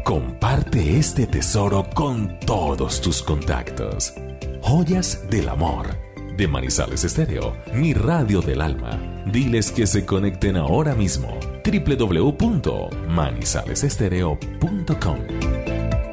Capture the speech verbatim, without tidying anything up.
Comparte este tesoro con todos tus contactos. Joyas del Amor, de Manizales Estéreo, mi radio del alma. Diles que se conecten ahora mismo. doble u doble u doble u punto manizales estéreo punto com